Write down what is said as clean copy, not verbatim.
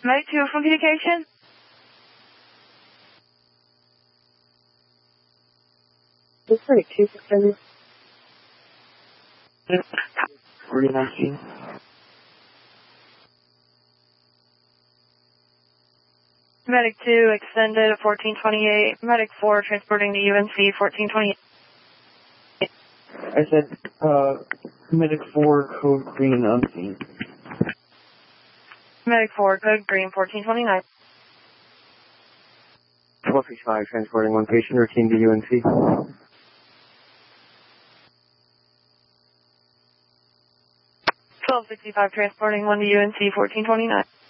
Medic 2 from communication. This is Medic 2 extended. 4019. Medic 2 extended at 1428. Medic 4 transporting to UNC 1428. I said, Medic 4, code green, unseen. Medic 4, code green 1429. 1265, transporting one patient, routine to UNC. 1265, transporting one to UNC 1429.